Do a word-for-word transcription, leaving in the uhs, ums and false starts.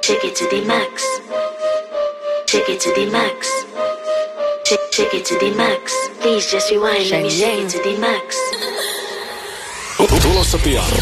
Take it to the max. Take it to the max. Take, take it to the max. Please just rewind, let me shake it to the max. Tulossa pian